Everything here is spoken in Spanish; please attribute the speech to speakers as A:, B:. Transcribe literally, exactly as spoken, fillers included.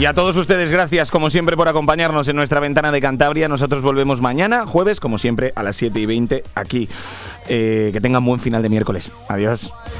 A: Y a todos ustedes, gracias como siempre por acompañarnos en nuestra ventana de Cantabria. Nosotros volvemos mañana, jueves, como siempre, a las siete y veinte aquí. Eh, que tengan buen final de miércoles. Adiós.